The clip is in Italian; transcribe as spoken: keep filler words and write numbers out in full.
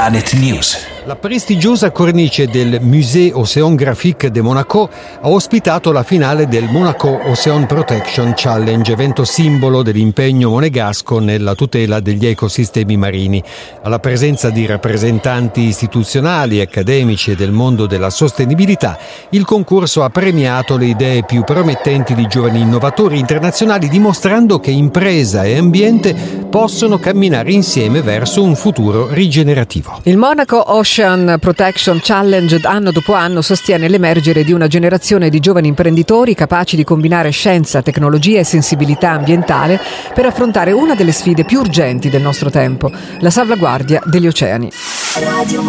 Planet News. La prestigiosa cornice del Musée Océanographique de Monaco ha ospitato la finale del Monaco Ocean Protection Challenge, evento simbolo dell'impegno monegasco nella tutela degli ecosistemi marini. Alla presenza di rappresentanti istituzionali, accademici e del mondo della sostenibilità, il concorso ha premiato le idee più promettenti di giovani innovatori internazionali, dimostrando che impresa e ambiente possono camminare insieme verso un futuro rigenerativo. Il Monaco Ocean Protection Challenge anno dopo anno sostiene l'emergere di una generazione di giovani imprenditori capaci di combinare scienza, tecnologia e sensibilità ambientale per affrontare una delle sfide più urgenti del nostro tempo, la salvaguardia degli oceani.